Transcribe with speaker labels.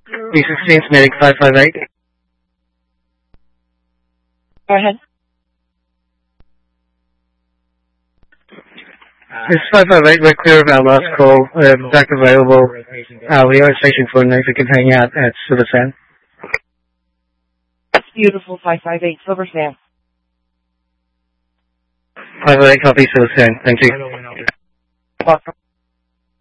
Speaker 1: B16 Medic 558.
Speaker 2: Go ahead.
Speaker 1: This is 558, we're clear of our last call. Back available. We are at Station 4 now if you can hang out at Silvertown.
Speaker 2: That's beautiful, 558, Silvertown.
Speaker 1: 558, copy Silvertown. Thank you.
Speaker 2: Welcome.